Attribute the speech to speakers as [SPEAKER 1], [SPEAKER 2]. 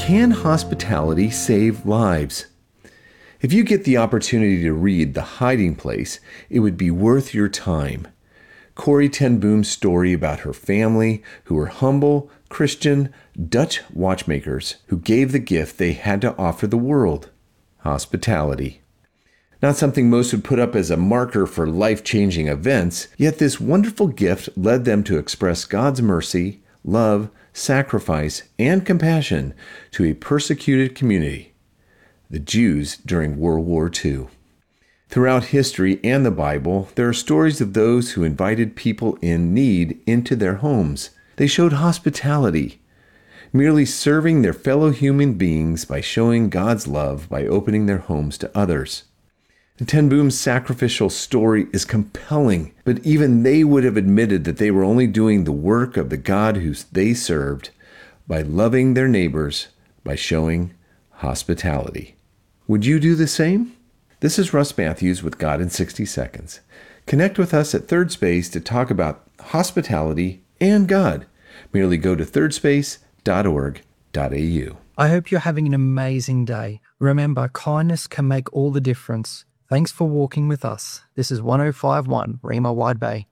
[SPEAKER 1] Can hospitality save lives? If you get the opportunity to read The Hiding Place, it would be worth your time. Corrie ten Boom's story about her family, who were humble, Christian, Dutch watchmakers who gave the gift they had to offer the world: hospitality. Not something most would put up as a marker for life-changing events, yet this wonderful gift led them to express God's mercy, love, sacrifice, and compassion to a persecuted community, the Jews during World War II. Throughout history and the Bible, there are stories of those who invited people in need into their homes. They showed hospitality, merely serving their fellow human beings by showing God's love by opening their homes to others. Ten Boom's sacrificial story is compelling, but even they would have admitted that they were only doing the work of the God who they served by loving their neighbors, by showing hospitality. Would you do the same? This is Russ Matthews with God in 60 Seconds. Connect with us at Third Space to talk about hospitality and God. Merely go to thirdspace.org.au.
[SPEAKER 2] I hope you're having an amazing day. Remember, kindness can make all the difference. Thanks for walking with us. This is 1051 Rema Wide Bay.